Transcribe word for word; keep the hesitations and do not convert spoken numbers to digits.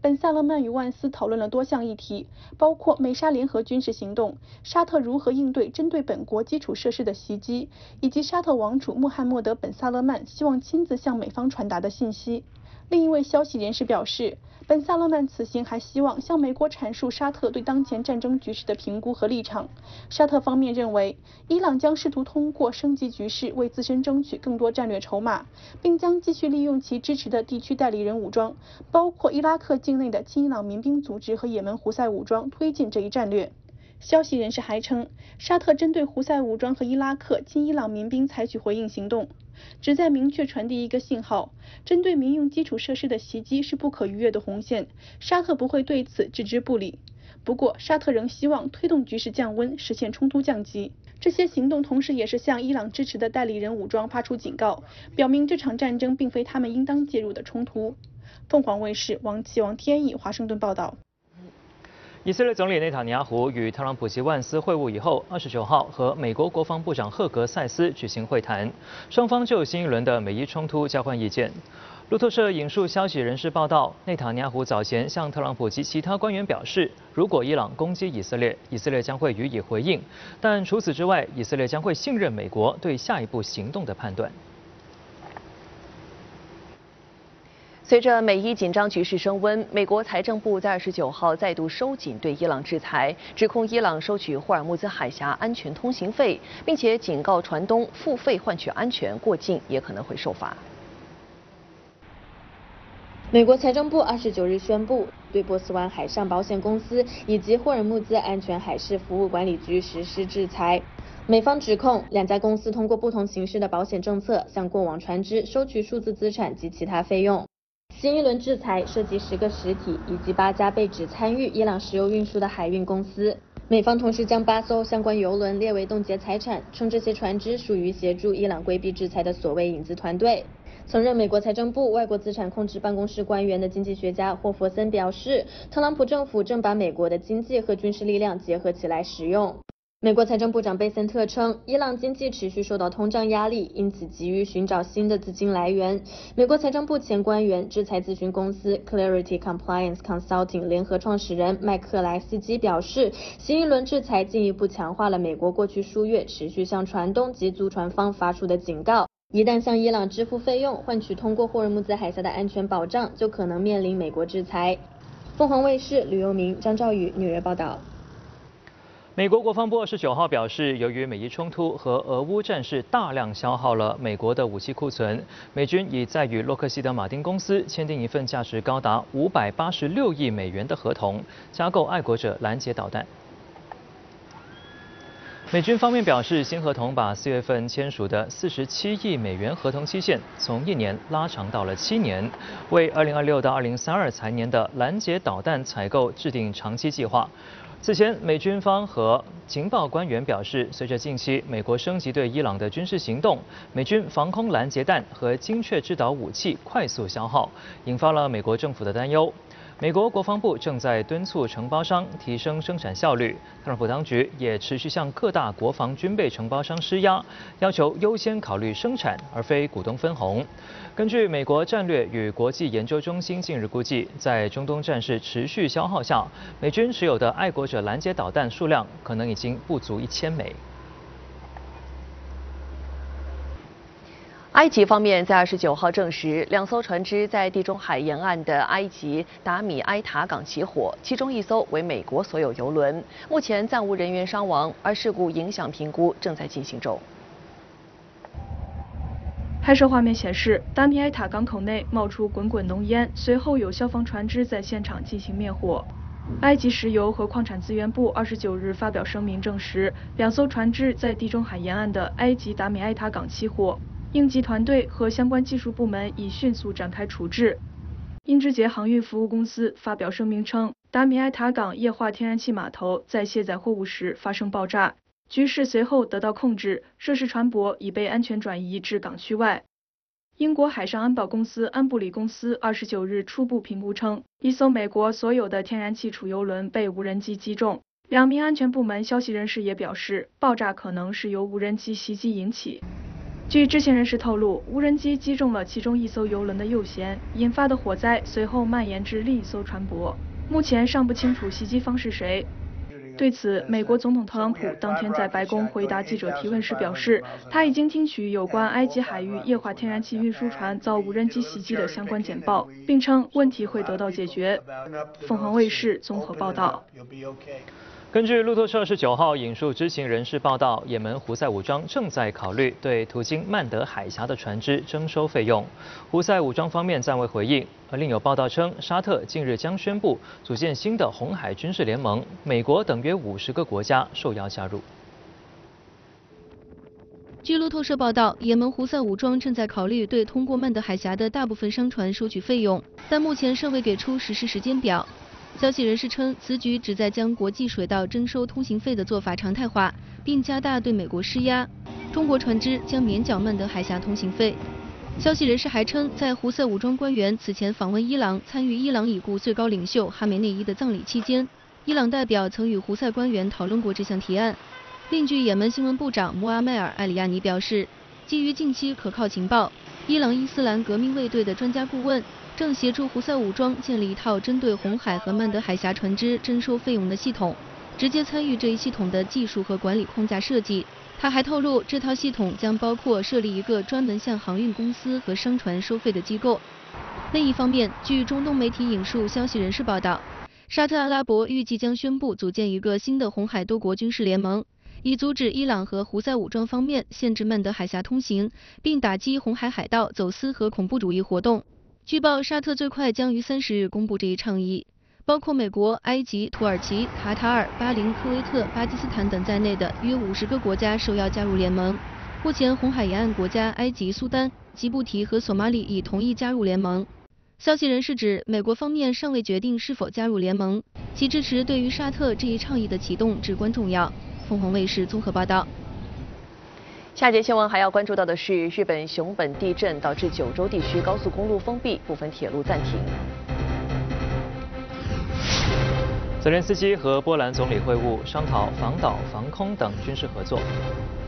本·萨勒曼与万斯讨论了多项议题，包括美沙联合军事行动、沙特如何应对针对本国基础设施的袭击，以及沙特王储穆罕默德·本·萨勒曼希望亲自向美方传达的信息。另一位消息人士表示，本·萨勒曼此行还希望向美国阐述沙特对当前战争局势的评估和立场。沙特方面认为，伊朗将试图通过升级局势为自身争取更多战略筹码，并将继续利用其支持的地区代理人武装，包括伊拉克境内的亲伊朗民兵组织和也门胡塞武装，推进这一战略。消息人士还称，沙特针对胡塞武装和伊拉克亲伊朗民兵采取回应行动，旨在明确传递一个信号：针对民用基础设施的袭击是不可逾越的红线，沙特不会对此置之不理。不过，沙特仍希望推动局势降温，实现冲突降级。这些行动同时也是向伊朗支持的代理人武装发出警告，表明这场战争并非他们应当介入的冲突。凤凰卫视王启王天意华盛顿报道。 以色列总理内塔尼亚胡与特朗普及万斯会晤以后，二十九号和美国国防部长赫格塞斯举行会谈，双方就新一轮的美伊冲突交换意见。路透社引述消息人士报道，内塔尼亚胡早前向特朗普及其他官员表示，如果伊朗攻击以色列，以色列将会予以回应，但除此之外，以色列将会信任美国对下一步行动的判断。 随着美伊紧张局势升温，美国财政部在二十九号再度收紧对伊朗制裁，指控伊朗收取霍尔木兹海峡安全通行费，并且警告船东付费换取安全，过境也可能会受罚。 美国财政部二十九日宣布，对波斯湾海上保险公司以及霍尔木兹安全海事服务管理局实施制裁。美方指控两家公司通过不同形式的保险政策，向过往船只收取数字资产及其他费用。新一轮制裁涉及十个实体以及八家被指参与伊朗石油运输的海运公司。美方同时将八艘相关油轮列为冻结财产，称这些船只属于协助伊朗规避制裁的所谓影子团队。曾任美国财政部外国资产控制办公室官员的经济学家霍佛森表示，特朗普政府正把美国的经济和军事力量结合起来使用。美国财政部长贝森特称，伊朗经济持续受到通胀压力，因此急于寻找新的资金来源。美国财政部前官员、制裁咨询公司 Clarity Compliance Consulting 联合创始人麦克莱斯基表示，新一轮制裁进一步强化了美国过去数月持续向船东及租船方发出的警告，一旦向伊朗支付费用换取通过霍尔木兹海峡的安全保障，就可能面临美国制裁。凤凰卫视吕佑明、张兆宇纽约报道。 美国国防部二十九号表示，由于美伊冲突和俄乌战事大量消耗了美国的武器库存，美军已在与洛克希德马丁公司签订一份价值高达五百八十六亿美元的合同，加购爱国者拦截导弹。美军方面表示，新合同把四月份签署的四十七亿美元合同期限从一年拉长到了七年，为二零二六到二零三二财年的拦截导弹采购制定长期计划。此前，美军方和情报官员表示，随着近期美国升级对伊朗的军事行动，美军防空拦截弹和精确制导武器快速消耗，引发了美国政府的担忧。美国国防部正在敦促承包商提升生产效率，特朗普当局也持续向各大国防军备承包商施压，要求优先考虑生产而非股东分红。根据美国战略与国际研究中心近日估计，在中东战事持续消耗下，美军持有的爱国者拦截导弹数量可能已经不足一千枚。 埃及方面在二十九号证实，两艘船只在地中海沿岸的埃及达米埃塔港起火，其中一艘为美国所有油轮，目前暂无人员伤亡，而事故影响评估正在进行中。 拍摄画面显示，达米埃塔港口内冒出滚滚浓烟，随后有消防船只在现场进行灭火。埃及石油和矿产资源部二十九日发表声明证实，两艘船只在地中海沿岸的埃及达米埃塔港起火。应急团队和相关技术部门已迅速展开处置。英之杰航运服务公司发表声明称，达米埃塔港液化天然气码头在卸载货物时发生爆炸，局势随后得到控制，涉事船舶已被安全转移至港区外。英国海上安保公司安布里公司二十九日初步评估称，一艘美国所有的天然气储油轮被无人机击中。两名安全部门消息人士也表示，爆炸可能是由无人机袭击引起。 据知情人士透露，无人机击中了其中一艘油轮的右舷，引发的火灾随后蔓延至另一艘船舶。目前尚不清楚袭击方是谁。对此，美国总统特朗普当天在白宫回答记者提问时表示，他已经听取有关埃及海域液化天然气运输船遭无人机袭击的相关简报，并称问题会得到解决。凤凰卫视综合报道。 根据路透社十九号引述知情人士报道，也门胡塞武装正在考虑对途经曼德海峡的船只征收费用。胡塞武装方面暂未回应。而另有报道称，沙特近日将宣布组建新的红海军事联盟，美国等约五十个国家受邀加入。 据路透社报道，也门胡塞武装正在考虑对通过曼德海峡的大部分商船收取费用，但目前尚未给出实施时间表。消息人士称，此举旨在将国际水道征收通行费的做法常态化，并加大对美国施压。中国船只将免缴曼德海峡通行费。消息人士还称，在胡塞武装官员此前访问伊朗，参与伊朗已故最高领袖哈梅内伊的葬礼期间，伊朗代表曾与胡塞官员讨论过这项提案。另据也门新闻部长穆阿迈尔·艾里亚尼表示，基于近期可靠情报，伊朗伊斯兰革命卫队的专家顾问正协助胡塞武装建立一套针对红海和曼德海峡船只征收费用的系统，直接参与这一系统的技术和管理框架设计。他还透露，这套系统将包括设立一个专门向航运公司和商船收费的机构。另一方面，据中东媒体引述消息人士报道，沙特阿拉伯预计将宣布组建一个新的红海多国军事联盟，以阻止伊朗和胡塞武装方面限制曼德海峡通行，并打击红海海盗、走私和恐怖主义活动。据报，沙特最快将于三十日公布这一倡议。包括美国、埃及、土耳其、卡塔尔、巴林、科威特、巴基斯坦等在内的约五十个国家受邀加入联盟。目前，红海沿岸国家埃及、苏丹、吉布提和索马里已同意加入联盟。消息人士指，美国方面尚未决定是否加入联盟，其支持对于沙特这一倡议的启动至关重要。凤凰卫视综合报道。 下节新闻还要关注到的是，日本熊本地震导致九州地区高速公路封闭，部分铁路暂停。 泽连斯基和波兰总理会晤，商讨防导、防空等军事合作。